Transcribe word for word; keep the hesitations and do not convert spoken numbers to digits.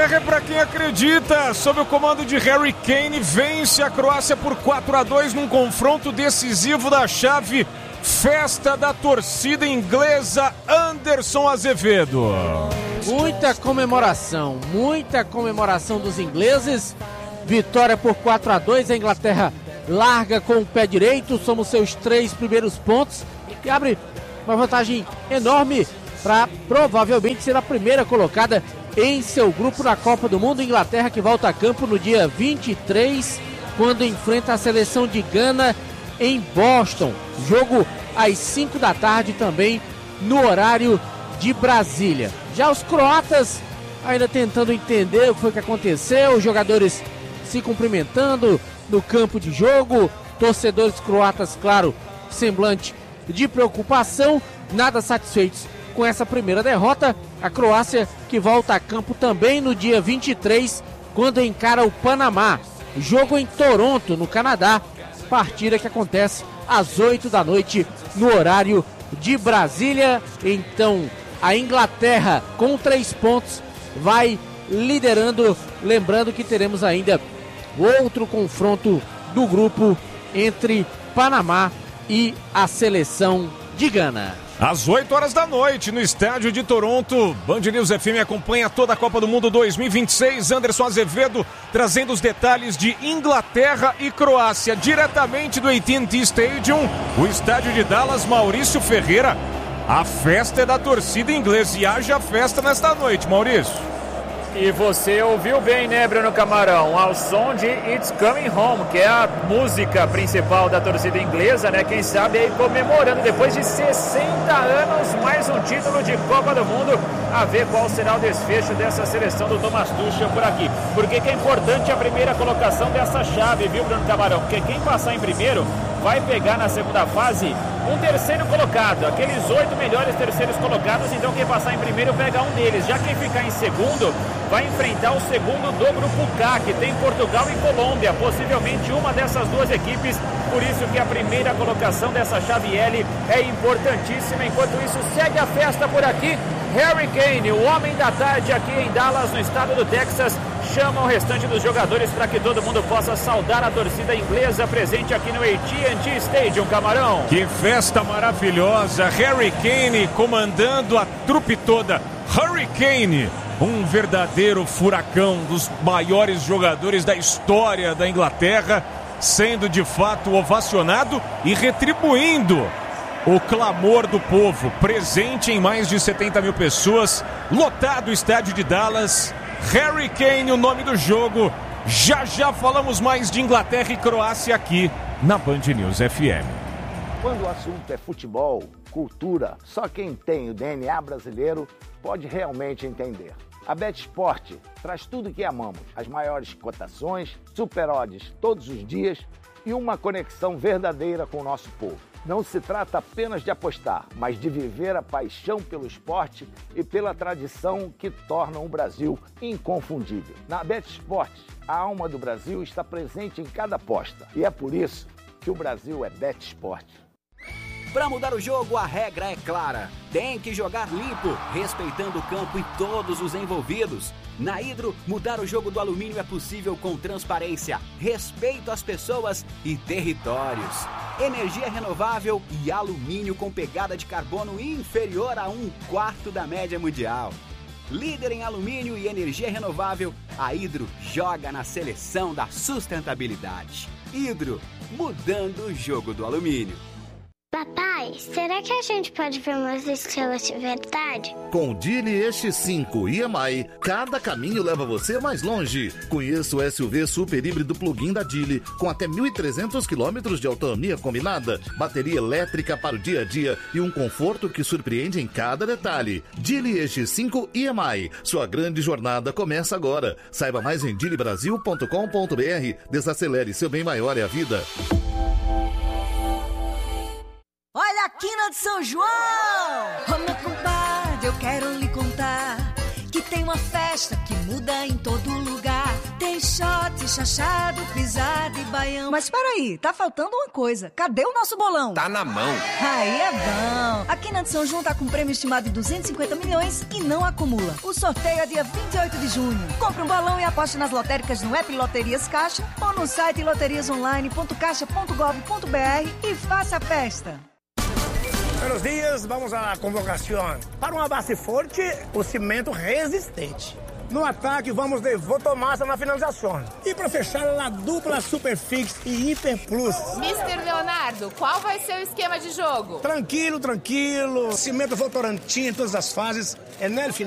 Inglaterra é pra quem acredita. Sob o comando de Harry Kane, vence a Croácia por quatro a dois num confronto decisivo da chave. Festa da torcida inglesa. Anderson Azevedo. Muita comemoração, muita comemoração dos ingleses. Vitória por quatro a dois. A Inglaterra larga com o pé direito. Somos seus três primeiros pontos. E abre uma vantagem enorme para provavelmente ser a primeira colocada em seu grupo na Copa do Mundo. Inglaterra que volta a campo no dia vinte e três, quando enfrenta a seleção de Gana em Boston. Jogo às cinco da tarde também no horário de Brasília. Já os croatas ainda tentando entender o que foi que aconteceu, os jogadores se cumprimentando no campo de jogo, torcedores croatas, claro, semblante de preocupação, nada satisfeitos com essa primeira derrota. A Croácia que volta a campo também no dia vinte e três, quando encara o Panamá. Jogo em Toronto, no Canadá. Partida que acontece às oito da noite, no horário de Brasília. Então, a Inglaterra, com três pontos, vai liderando. Lembrando que teremos ainda outro confronto do grupo entre Panamá e a seleção de Gana. Às oito horas da noite, no estádio de Toronto, Band News F M acompanha toda a Copa do Mundo dois mil e vinte e seis. Anderson Azevedo trazendo os detalhes de Inglaterra e Croácia, diretamente do A T and T Stadium, o estádio de Dallas. Maurício Ferreira, a festa é da torcida inglesa e haja festa nesta noite, Maurício. E você ouviu bem, né, Bruno Camarão? Ao som de It's Coming Home, que é a música principal da torcida inglesa, né? Quem sabe aí comemorando depois de sessenta anos, mais um título de Copa do Mundo. A ver qual será o desfecho dessa seleção do Thomas Tuchel por aqui. Porque que é importante a primeira colocação dessa chave, viu, Bruno Camarão? Porque quem passar em primeiro vai pegar na segunda fase um terceiro colocado, aqueles oito melhores terceiros colocados. Então quem passar em primeiro pega um deles. Já quem ficar em segundo vai enfrentar o segundo do grupo K, que tem Portugal e Colômbia, possivelmente uma dessas duas equipes. Por isso que a primeira colocação dessa chave L é importantíssima. Enquanto isso, segue a festa por aqui. Harry Kane, o homem da tarde aqui em Dallas, no estado do Texas, chama o restante dos jogadores para que todo mundo possa saudar a torcida inglesa presente aqui no A T and T Stadium, Camarão. Que festa maravilhosa, Harry Kane comandando a trupe toda. Harry Kane, um verdadeiro furacão, dos maiores jogadores da história da Inglaterra, sendo de fato ovacionado e retribuindo o clamor do povo, presente em mais de setenta mil pessoas, lotado o estádio de Dallas. Harry Kane, o nome do jogo. Já já falamos mais de Inglaterra e Croácia aqui na Band News F M. Quando o assunto é futebol, cultura, só quem tem o D N A brasileiro pode realmente entender. A BetSport traz tudo que amamos, as maiores cotações, super odds todos os dias e uma conexão verdadeira com o nosso povo. Não se trata apenas de apostar, mas de viver a paixão pelo esporte e pela tradição que tornam o Brasil inconfundível. Na BetSport, a alma do Brasil está presente em cada aposta e é por isso que o Brasil é BetSport. Para mudar o jogo, a regra é clara. Tem que jogar limpo, respeitando o campo e todos os envolvidos. Na Hidro, mudar o jogo do alumínio é possível com transparência, respeito às pessoas e territórios. Energia renovável e alumínio com pegada de carbono inferior a um quarto da média mundial. Líder em alumínio e energia renovável, a Hidro joga na seleção da sustentabilidade. Hidro, mudando o jogo do alumínio. Papai, será que a gente pode ver umas estrelas de verdade? Com o Geely E X cinco e M I, cada caminho leva você mais longe. Conheça o S U V super híbrido plug-in da Geely, com até mil e trezentos quilômetros de autonomia combinada, bateria elétrica para o dia a dia e um conforto que surpreende em cada detalhe. Geely E X cinco e M I, sua grande jornada começa agora. Saiba mais em geely brasil ponto com ponto b r. Desacelere, seu bem maior é a vida. Olha a quina de São João! Ô meu compadre, eu quero lhe contar que tem uma festa que muda em todo lugar. Tem shot, chachado, pisado e baião. Mas peraí, tá faltando uma coisa. Cadê o nosso bolão? Tá na mão. Aí é bom. A Quina de São João tá com prêmio estimado de duzentos e cinquenta milhões e não acumula. O sorteio é dia vinte e oito de junho. Compre um bolão e aposte nas lotéricas no app Loterias Caixa ou no site loterias online ponto caixa ponto gov ponto br e faça a festa. Buenos dias, vamos à convocação. Para uma base forte, o cimento resistente. No ataque, vamos de Votomassa na finalização. E para fechar, a dupla Superfix e Hiper Plus. mister Leonardo, qual vai ser o esquema de jogo? Tranquilo, tranquilo. Cimento Votorantim em todas as fases. É nele final.